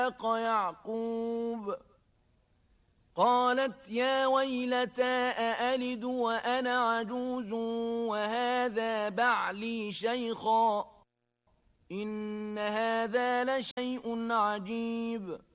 إسحاق يعقوب قالت يا ويلتى أألد وأنا عجوز وهذا بعلي شيخا إن هذا لشيء عجيب